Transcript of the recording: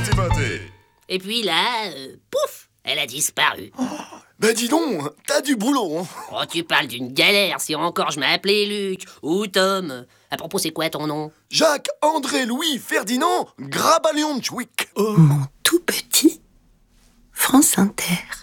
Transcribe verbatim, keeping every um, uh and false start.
petit pâté. Et puis là, euh, pouf, elle a disparu. Oh, ben dis donc, t'as du boulot. Hein. Oh, tu parles d'une galère, si encore je m'appelais Luc ou Tom. À propos, c'est quoi ton nom? Jacques-André-Louis-Ferdinand Grabalion-Tchouik. Mon tout petit France Inter.